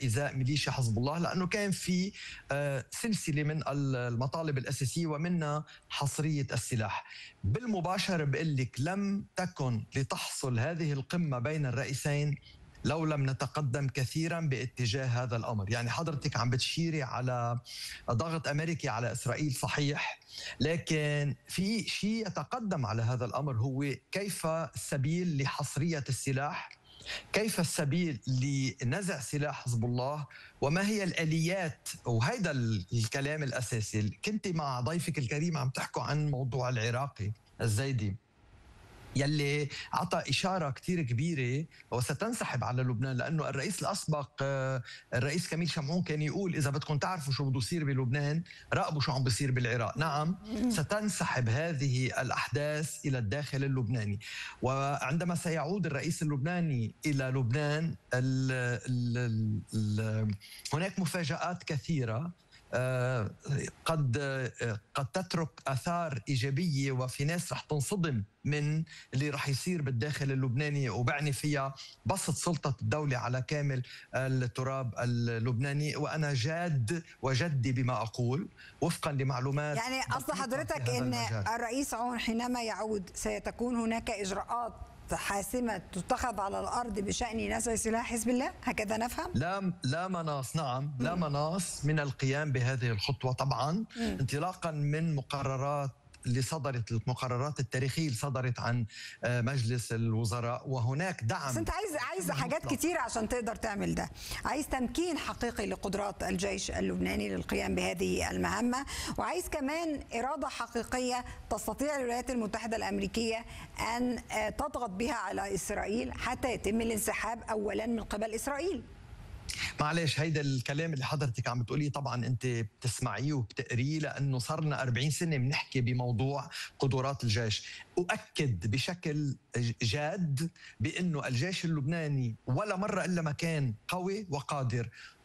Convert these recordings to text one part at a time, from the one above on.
إزاء ميليشيا حزب الله، لأنه كان في سلسلة من المطالب الأساسية ومنها حصرية السلاح. بالمباشر بقول لك لم تكن لتحصل هذه القمة بين الرئيسين لو لم نتقدم كثيرا باتجاه هذا الأمر. يعني حضرتك عم بتشيري على ضغط أمريكي على إسرائيل، صحيح، لكن في شيء يتقدم على هذا الأمر، هو كيف السبيل لحصرية السلاح، كيف السبيل لنزع سلاح حزب الله، وما هي الآليات. وهيدا الكلام الأساسي. كنت مع ضيفك الكريم عم تحكوا عن موضوع العراقي الزيدي يلي عطى إشارة كتير كبيرة وستنسحب على لبنان، لأنه الرئيس الأسبق الرئيس كميل شمعون كان يقول إذا بدكم تعرفوا شو بده يصير بلبنان راقبوا شو عم بيصير بالعراق. نعم، ستنسحب هذه الأحداث إلى الداخل اللبناني، وعندما سيعود الرئيس اللبناني إلى لبنان هناك مفاجآت كثيرة قد تترك آثار إيجابية، وفي ناس رح تنصدم من اللي رح يصير بالداخل اللبناني، وبعني فيها بسط سلطة الدولة على كامل التراب اللبناني. وأنا جاد وجدي بما أقول وفقا لمعلومات. يعني قصد حضرتك أن الرئيس عون حينما يعود سيتكون هناك إجراءات حاسمة تتخذ على الأرض بشأن نزع سلاح حزب الله، هكذا نفهم؟ لا مناص، نعم، لا مناص من القيام بهذه الخطوة طبعا، انطلاقا من مقررات اللي صدرت، المقررات التاريخية اللي صدرت عن مجلس الوزراء، وهناك دعم. بس انت عايز حاجات كتير عشان تقدر تعمل ده. عايز تمكين حقيقي لقدرات الجيش اللبناني للقيام بهذه المهمة، وعايز كمان إرادة حقيقية تستطيع الولايات المتحدة الأمريكية أن تضغط بها على إسرائيل حتى يتم الانسحاب أولا من قبل إسرائيل. معلش، هيدا الكلام اللي حضرتك عم بتقوليه طبعا انت بتسمعيه وبتقريه، لانه صرنا 40 سنه بنحكي بموضوع قدرات الجيش. اؤكد بشكل جاد بانه الجيش اللبناني ولا مره الا ما كان قوي وقادر،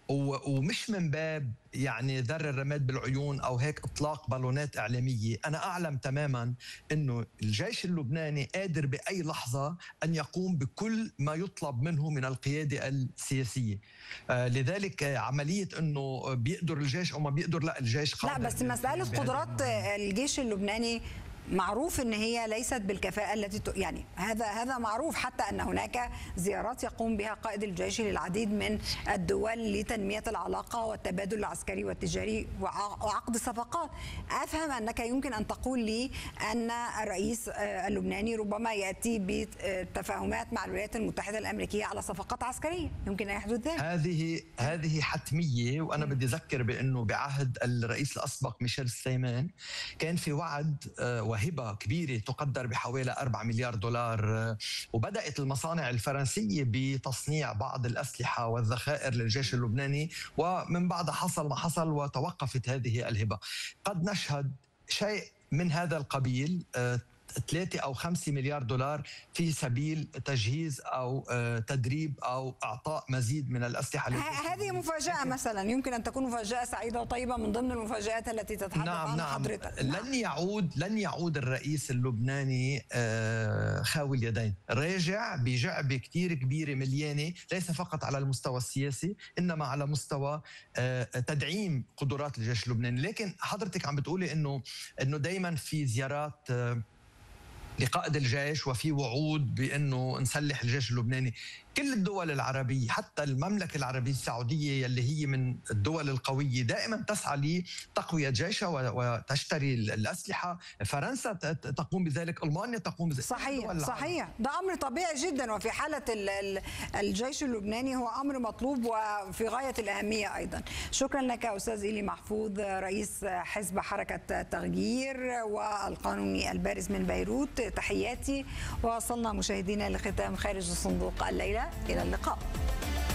ومش من باب يعني ذر الرماد بالعيون أو هيك إطلاق بالونات إعلامية. أنا أعلم تماما أنه الجيش اللبناني قادر بأي لحظة أن يقوم بكل ما يطلب منه من القيادة السياسية. لذلك عملية أنه بيقدر الجيش أو ما بيقدر، لا، الجيش قادر. لا، بس مسألة قدرات الجيش اللبناني معروف ان هي ليست بالكفاءه التي يعني هذا معروف، حتى ان هناك زيارات يقوم بها قائد الجيش للعديد من الدول لتنميه العلاقه والتبادل العسكري والتجاري وعقد صفقات. افهم انك يمكن ان تقول لي ان الرئيس اللبناني ربما ياتي بتفاهمات مع الولايات المتحده الامريكيه على صفقات عسكريه، يمكن ان يحدث ذلك. هذه حتميه. وانا بدي اذكر بانه بعهد الرئيس الاسبق ميشيل سليمان كان في وعد وهبة كبيرة تقدر بحوالي 4 مليار دولار، وبدأت المصانع الفرنسية بتصنيع بعض الأسلحة والذخائر للجيش اللبناني، ومن بعد حصل ما حصل وتوقفت هذه الهبة. قد نشهد شيء من هذا القبيل، 3 أو 5 مليار دولار في سبيل تجهيز أو تدريب أو إعطاء مزيد من الأسلحة. هذه مفاجأة مثلا، يمكن أن تكون مفاجأة سعيدة وطيبة من ضمن المفاجآت التي تتحدث عنها حضرتك. لن يعود الرئيس اللبناني خاوي اليدين، راجع بجعبة كتير كبيرة مليانة، ليس فقط على المستوى السياسي إنما على مستوى تدعيم قدرات الجيش اللبناني. لكن حضرتك عم بتقولي إنه دايما في زيارات لقائد الجيش وفي وعود بأنه نسلح الجيش اللبناني. كل الدول العربية، حتى المملكة العربية السعودية اللي هي من الدول القوية، دائما تسعى لتقوية جيشها وتشتري الأسلحة. فرنسا تقوم بذلك، ألمانيا تقوم بذلك. صحيح، ده أمر طبيعي جدا، وفي حالة الجيش اللبناني هو أمر مطلوب وفي غاية الأهمية أيضا. شكرا لك أستاذ إيلي محفوظ، رئيس حزب حركة تغيير والقانوني البارز من بيروت. تحياتي. وصلنا مشاهدينا لختام خارج الصندوق الليلة، إلى اللقاء.